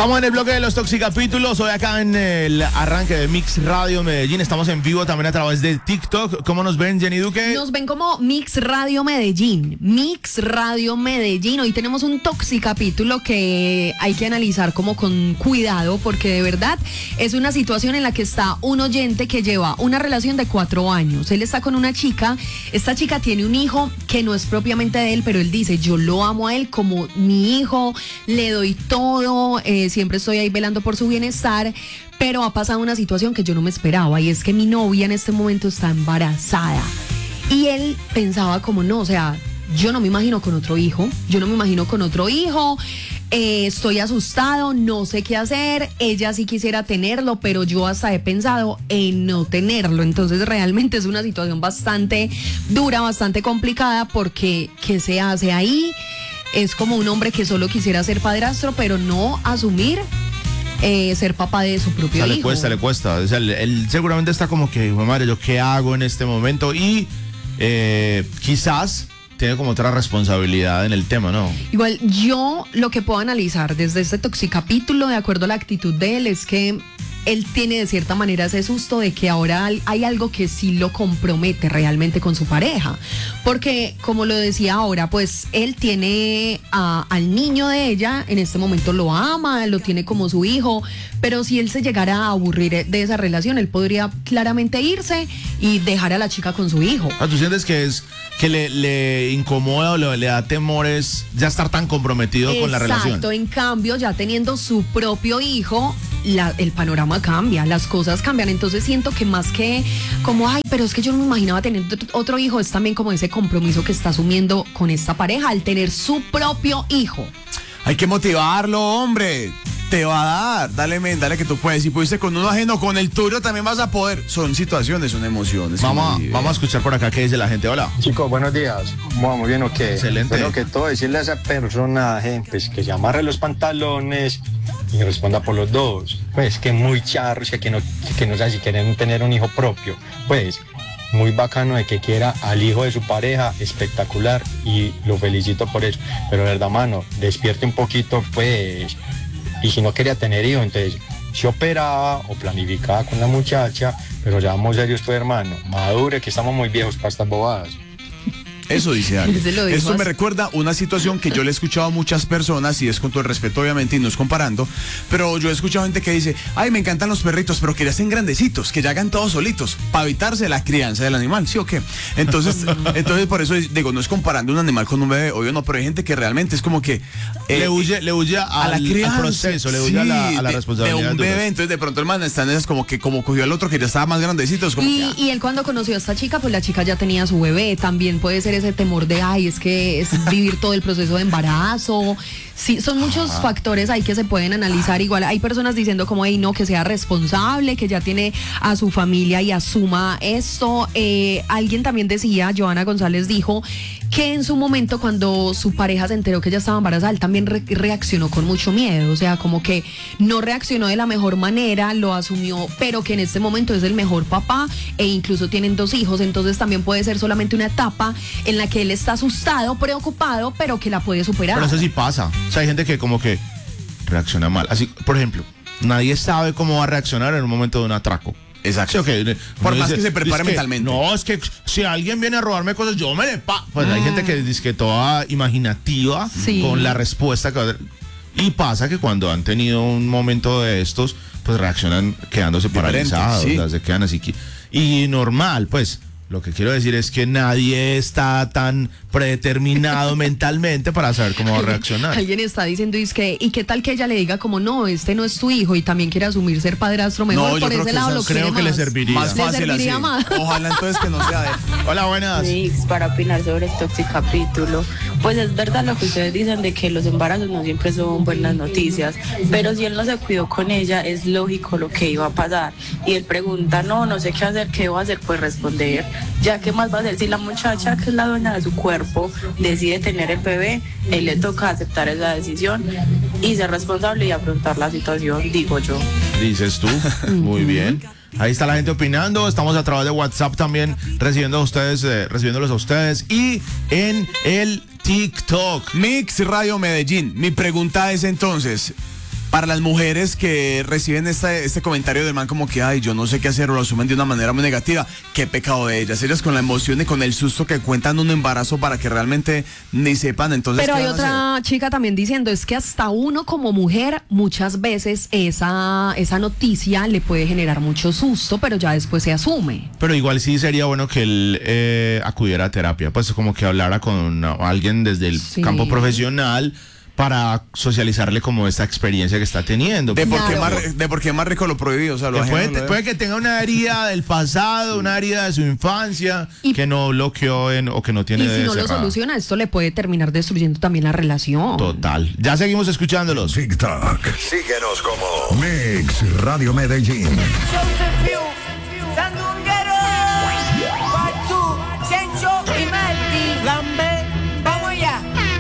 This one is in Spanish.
Estamos en el bloque de los Toxicapítulos, hoy acá en el arranque de Mix Radio Medellín. Estamos en vivo también a través de TikTok. ¿Cómo nos ven, Jenny Duque? Nos ven como Mix Radio Medellín. Mix Radio Medellín. Hoy tenemos un Toxicapítulo que hay que analizar como con cuidado, porque de verdad es una situación en la que está un oyente que lleva una relación de 4 años. Él está con una chica. Esta chica tiene un hijo que no es propiamente de él, pero él dice: yo lo amo a él como mi hijo, le doy todo, siempre estoy ahí velando por su bienestar, pero ha pasado una situación que yo no me esperaba, y es que mi novia en este momento está embarazada. Y él pensaba como, no, o sea, yo no me imagino con otro hijo, estoy asustado, no sé qué hacer, ella sí quisiera tenerlo, pero yo hasta he pensado en no tenerlo. Entonces realmente es una situación bastante dura, bastante complicada, porque ¿qué se hace ahí? Es como un hombre que solo quisiera ser padrastro, pero no asumir ser papá de su propio hijo. Le cuesta. O sea, él seguramente está como que, madre, ¿yo qué hago en este momento? Y quizás tiene como otra responsabilidad en el tema, ¿no? Igual, yo lo que puedo analizar desde este Toxicapítulo, de acuerdo a la actitud de él, es que él tiene de cierta manera ese susto de que ahora hay algo que sí lo compromete realmente con su pareja. Porque, como lo decía ahora, pues él tiene al niño de ella, en este momento lo ama, lo tiene como su hijo, pero si él se llegara a aburrir de esa relación, él podría claramente irse y dejar a la chica con su hijo. ¿Tú sientes que le incomoda o le da temores ya estar tan comprometido con la relación? Exacto, en cambio, ya teniendo su propio hijo, el panorama cambia, las cosas cambian. Entonces siento que más que como, ay, pero es que yo no me imaginaba tener otro hijo, es también como ese compromiso que está asumiendo con esta pareja al tener su propio hijo. Hay que motivarlo, hombre. Te va a dar, dale que tú puedes. Si pudiste con uno ajeno, con el tuyo también vas a poder. Son situaciones, son emociones. Vamos a escuchar por acá qué dice la gente. Hola. Chicos, buenos días. Vamos bien, ¿o qué? Excelente. Pero que todo, decirle a ese personaje, pues que se amarre los pantalones y responda por los dos. Pues que muy charro, que no sé si quieren tener un hijo propio. Pues muy bacano de que quiera al hijo de su pareja, espectacular, y lo felicito por eso. Pero verdad, mano, despierte un poquito, pues. Y si no quería tener hijo, entonces se operaba o planificaba con la muchacha, pero ya vamos serios, tu hermano, madure, que estamos muy viejos para estas bobadas. Eso dice alguien. Esto me recuerda una situación que yo le he escuchado a muchas personas, y es con todo el respeto obviamente y no es comparando, pero yo he escuchado gente que dice: ay, me encantan los perritos, pero que ya estén grandecitos, que ya hagan todos solitos, para evitarse la crianza del animal, ¿sí o qué? Entonces por eso digo, no es comparando un animal con un bebé, obvio no, pero hay gente que realmente es como que le huye a la crianza, al proceso, le huye a la responsabilidad de un bebé. Entonces de pronto el man está en esas como cogió al otro que ya estaba más grandecito, es como y él cuando conoció a esta chica, pues la chica ya tenía su bebé. También puede ser ese temor de, ay, es que es vivir todo el proceso de embarazo. Sí, son muchos factores ahí que se pueden analizar. Igual hay personas diciendo como, hey, no, que sea responsable, que ya tiene a su familia y asuma esto. Alguien también decía, Joana González dijo, que en su momento cuando su pareja se enteró que ella estaba embarazada, él también reaccionó con mucho miedo. O sea, como que no reaccionó de la mejor manera, lo asumió, pero que en este momento es el mejor papá, e incluso tienen 2 hijos. Entonces también puede ser solamente una etapa en la que él está asustado, preocupado, pero que la puede superar. Pero eso sí pasa. O sea, hay gente que como que reacciona mal. Así, por ejemplo, nadie sabe cómo va a reaccionar en un momento de un atraco. Exacto. Sí, okay. Por más que se prepare mentalmente. No, es que si alguien viene a robarme cosas, yo me le Pues hay gente que dice que toda imaginativa, sí, con la respuesta que... Y pasa que cuando han tenido un momento de estos, pues reaccionan quedándose paralizados, sí, se quedan así. Y normal, pues. Lo que quiero decir es que nadie está tan predeterminado mentalmente para saber cómo va a reaccionar. Alguien está diciendo, ¿y qué tal que ella le diga como, no, este no es tu hijo, y también quiere asumir ser padrastro mejor? No, por ese lado lo creo que le serviría. Más fácil así. Más. Ojalá entonces que no sea de... Hola, buenas. Sí, para opinar sobre el Toxicapítulo. Pues es verdad lo que ustedes dicen de que los embarazos no siempre son buenas noticias, pero si él no se cuidó con ella, es lógico lo que iba a pasar. Y él pregunta, no sé qué hacer, ¿qué debo hacer? Pues responder, ya que más va a hacer, si la muchacha, que es la dueña de su cuerpo, decide tener el bebé, él le toca aceptar esa decisión y ser responsable y afrontar la situación, digo yo. Dices tú, muy bien. Ahí está la gente opinando. Estamos a través de WhatsApp también recibiéndolos a ustedes, y en el TikTok. Mix Radio Medellín. Mi pregunta es entonces, Para las mujeres que reciben este comentario del man como que, ay, yo no sé qué hacer, o lo asumen de una manera muy negativa, qué pecado de ellas. Ellas con la emoción y con el susto que cuentan un embarazo para que realmente ni sepan, entonces. Pero hay otra chica también diciendo, es que hasta uno como mujer, muchas veces esa noticia le puede generar mucho susto, pero ya después se asume. Pero igual sí sería bueno que él acudiera a terapia, pues como que hablara con alguien desde el campo profesional, para socializarle como esta experiencia que está teniendo. De por qué más rico lo prohibido. O sea, puede que tenga una herida del pasado, una herida de su infancia, que no bloqueó o que no tiene. Y si no lo soluciona, esto le puede terminar destruyendo también la relación. Total. Ya seguimos escuchándolos. TikTok. Síguenos como Mix Radio Medellín.